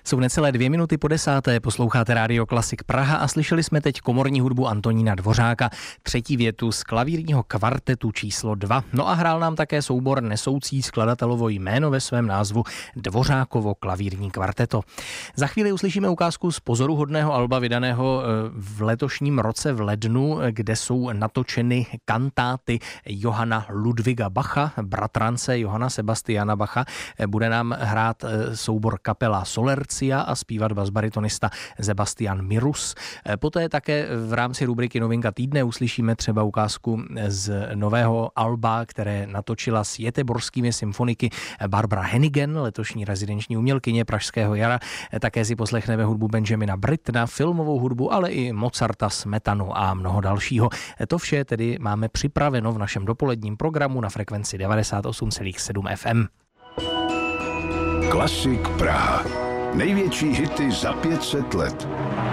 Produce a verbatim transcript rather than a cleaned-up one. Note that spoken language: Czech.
Jsou necelé dvě minuty po desáté, posloucháte Rádio Klasik Praha a slyšeli jsme teď komorní hudbu Antonína Dvořáka, třetí větu z klavírního kvartetu číslo dva. No a hrál nám také soubor nesoucí skladatelovo jméno ve svém názvu Dvořákovo klavírní kvarteto. Za chvíli uslyšíme ukázku z pozoruhodného alba vydaného v letošním roce v lednu, kde jsou natočeny kantáty Johanna Ludwiga Bacha, bratrance Johanna Sebastiana Bacha. Bude nám hrát soubor kapela Solercia a zpívat basbaritonista Sebastian Mirus. Poté také v rámci rubriky Novinka týdne uslyšíme třeba ukázku z nového alba, které natočila s jeteborskými symfoniky Barbara Hennigan, letošní rezidenční umělkyně Pražského jara. Také si poslechneme hudbu Benjamina Brittna, filmovou hudbu, ale i Mozarta, Smetanu a mnoho dalšího. To vše tedy máme připraveno v našem dopoledním programu na frekvenci devadesát osm celá sedm F M. Klasik Praha. Největší hity za pět set let.